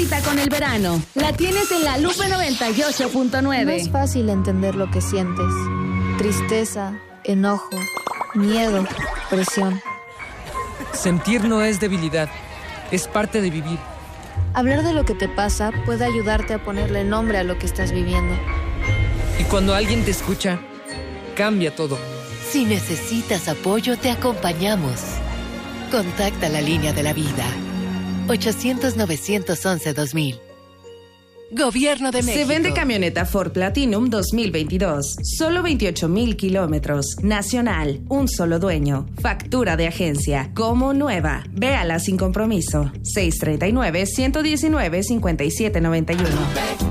favorita con el verano. La tienes en La Lupe 98.9. No es fácil entender lo que sientes. Tristeza, enojo, miedo, presión. Sentir no es debilidad, es parte de vivir. Hablar de lo que te pasa puede ayudarte a ponerle nombre a lo que estás viviendo. Y cuando alguien te escucha, cambia todo. Si necesitas apoyo, te acompañamos. Contacta la línea de la vida. 800-911-2000. Gobierno de México. Se vende camioneta Ford Platinum 2022. Solo 28,000 kilómetros. Nacional. Un solo dueño. Factura de agencia. Como nueva. Véala sin compromiso. 639-119-5791.